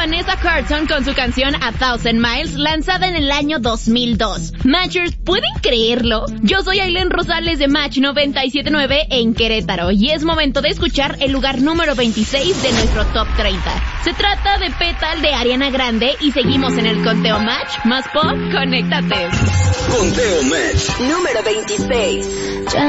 Vanessa Carlton con su canción A Thousand Miles, lanzada en el año 2002. Matchers, ¿pueden creerlo? Yo soy Ailén Rosales de Match 97.9 en Querétaro y es momento de escuchar el lugar número 26 de nuestro Top 30. Se trata de Petal de Ariana Grande y seguimos en el conteo Match más pop, conéctate. Conteo Match número 26.